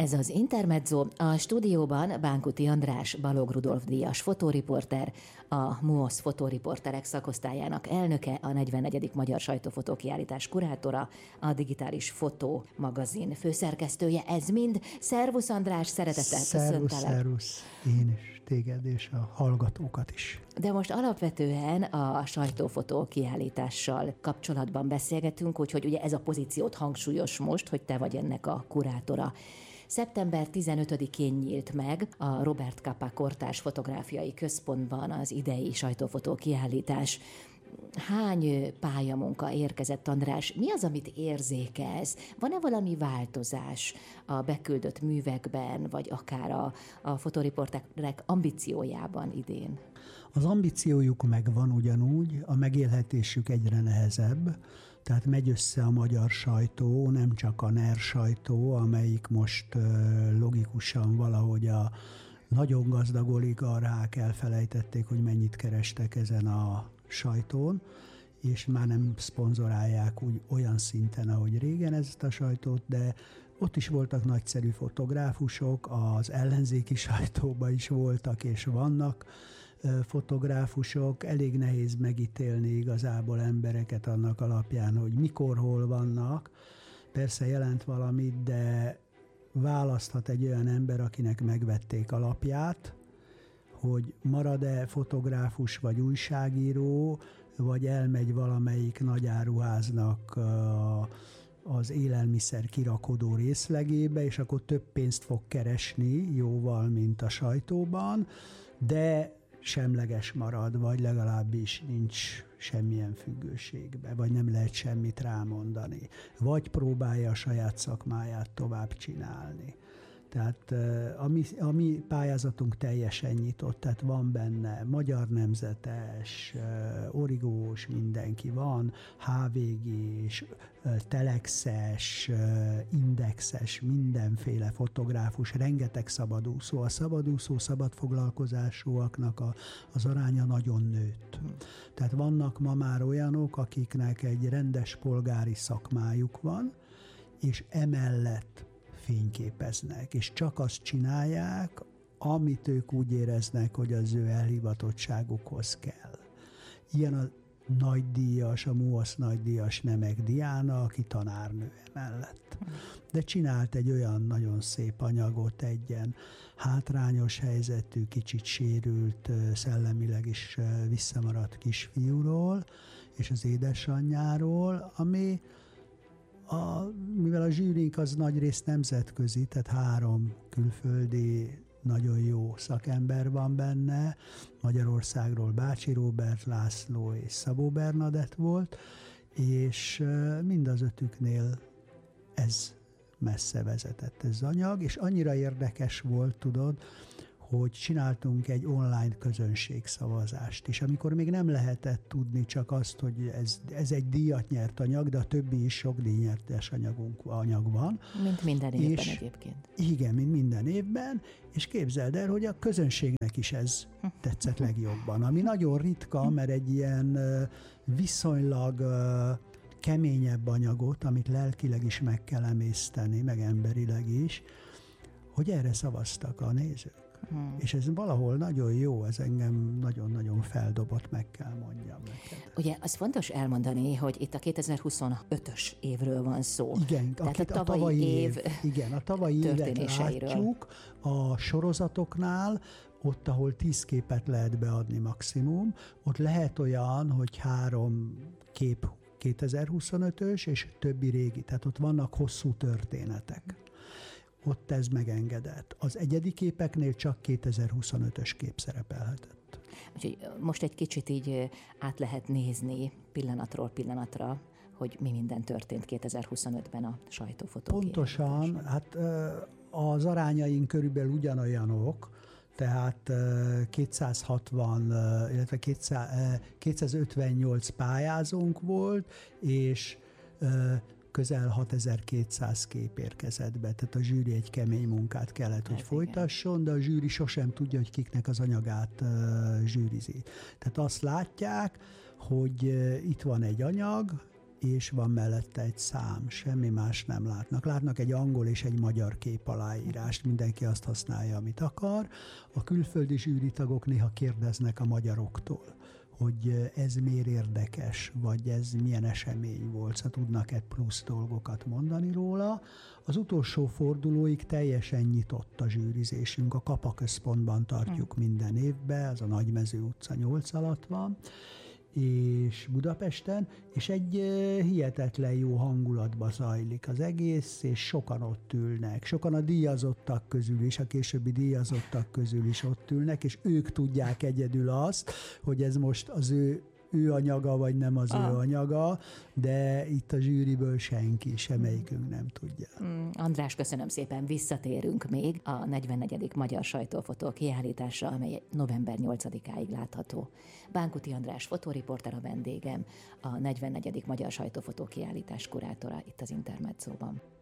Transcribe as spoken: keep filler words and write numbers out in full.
Ez az Intermezzo, a stúdióban Bánkuti András, Balogh Rudolf díjas fotóriporter, a MUOSZ fotóriporterek szakosztályának elnöke, a negyvennegyedik Magyar Sajtófotókiállítás kurátora, a Digitális Fotó magazin főszerkesztője. Ez mind. Szervusz András, szeretettel köszöntelek. Szervusz, szervusz, én is, téged és a hallgatókat is. De most alapvetően a sajtófotókiállítással kapcsolatban beszélgetünk, úgyhogy ugye ez a pozíciót hangsúlyos most, hogy te vagy ennek a kurátora. szeptember tizenötödikén nyílt meg a Robert Capa Kortárs Fotográfiai Központban az idei sajtófotókiállítás. Hány pályamunka érkezett, András? Mi az, amit érzékelsz? Van-e valami változás a beküldött művekben, vagy akár a, a fotóriporterek ambíciójában idén? Az ambíciójuk megvan ugyanúgy, a megélhetésük egyre nehezebb, tehát megy össze a magyar sajtó, nem csak a NER sajtó, amelyik most logikusan valahogy a nagyon gazdag oligarchák elfelejtették, hogy mennyit kerestek ezen a sajtón, és már nem szponzorálják úgy olyan szinten, ahogy régen ezt a sajtót, de ott is voltak nagyszerű fotográfusok, az ellenzéki sajtóban is voltak és vannak fotográfusok. Elég nehéz megítélni igazából embereket annak alapján, hogy mikor, hol vannak. Persze jelent valamit, de választhat egy olyan ember, akinek megvették a lapját, hogy marad-e fotográfus vagy újságíró, vagy elmegy valamelyik nagyáruháznak az élelmiszer kirakodó részlegébe, és akkor több pénzt fog keresni jóval, mint a sajtóban, de semleges marad, vagy legalábbis nincs semmilyen függőségbe, vagy nem lehet semmit rámondani, vagy próbálja a saját szakmáját tovább csinálni. Tehát a mi, a mi pályázatunk teljesen nyitott, tehát van benne Magyar Nemzetes, Origós, mindenki van, há vé gés, telexes, indexes, mindenféle fotográfus, rengeteg szabadúszó. A szabadúszó, szabadfoglalkozásúaknak a, az aránya nagyon nőtt. Tehát vannak ma már olyanok, akiknek egy rendes polgári szakmájuk van, és emellett fényképeznek, és csak azt csinálják, amit ők úgy éreznek, hogy az ő elhivatottságukhoz kell. Ilyen a nagydíjas, a MUOSZ nagydíjas Nemek Diana, aki tanárnő emellett. De csinált egy olyan nagyon szép anyagot egy ilyen hátrányos helyzetű, kicsit sérült, szellemileg is visszamaradt kisfiúról, és az édesanyjáról, ami A, mivel a zsűrink az nagyrészt nemzetközi, tehát három külföldi nagyon jó szakember van benne, Magyarországról Bácsi Róbert László és Szabó Bernadett volt, és mind az ötüknél ez messze vezetett ez az anyag, és annyira érdekes volt, tudod, hogy csináltunk egy online közönségszavazást is, amikor még nem lehetett tudni csak azt, hogy ez, ez egy díjat nyert anyag, de a többi is sok díjnyertes anyagunk, anyag van. Mint minden évben és, egyébként. Igen, mint minden évben, és képzeld el, hogy a közönségnek is ez tetszett legjobban, ami nagyon ritka, mert egy ilyen viszonylag keményebb anyagot, amit lelkileg is meg kell emészteni, meg emberileg is, hogy erre szavaztak a nézők. Hmm. És ez valahol nagyon jó, ez engem nagyon-nagyon feldobott, meg kell mondjam neked. Ugye az fontos elmondani, hogy itt a kétezer-huszonötös évről van szó. Igen, tehát a, a tavalyi, tavalyi év, év igen, a tavalyi évet látjuk a sorozatoknál, ott, ahol tíz képet lehet beadni maximum, ott lehet olyan, hogy három kép kétezer-huszonötös, és többi régi, tehát ott vannak hosszú történetek. Ott ez megengedett. Az egyedi képeknél csak kétezer-huszonötös kép szerepelhetett. Úgyhogy most egy kicsit így át lehet nézni pillanatról pillanatra, hogy mi minden történt kétezer-huszonötben a sajtófotókiállításon. Pontosan, hát az arányaink körülbelül ugyanolyanok, tehát kétszázhatvan, illetve kétszázötvennyolc pályázónk volt, és közel hatezer-kétszáz kép érkezett be, tehát a zsűri egy kemény munkát kellett, hogy hát folytasson, de a zsűri sosem tudja, hogy kiknek az anyagát uh, zsűrizi. Tehát azt látják, hogy uh, itt van egy anyag, és van mellette egy szám, semmi más nem látnak. Látnak egy angol és egy magyar kép aláírást, mindenki azt használja, amit akar. A külföldi zsűritagok néha kérdeznek a magyaroktól, hogy ez miért érdekes, vagy ez milyen esemény volt, szóval tudnak-e plusz dolgokat mondani róla. Az utolsó fordulóig teljesen nyitott a zsűrizésünk, a Kapa központban tartjuk hmm. minden évben, az a Nagymező utca nyolc alatt van, és Budapesten, és egy hihetetlen jó hangulatba zajlik az egész, és sokan ott ülnek. Sokan a díjazottak közül is, a későbbi díjazottak közül is ott ülnek, és ők tudják egyedül azt, hogy ez most az ő ő anyaga, vagy nem az ah. ő anyaga, de itt a zsűriből senki, semmelyikünk nem tudja. Mm, András, köszönöm szépen, visszatérünk még a negyvennegyedik Magyar Sajtófotó kiállításra, amely november nyolcadikáig látható. Bánkuti András fotóriporter a vendégem, a negyvennegyedik Magyar Sajtófotó kiállítás kurátora itt az Intermedzóban.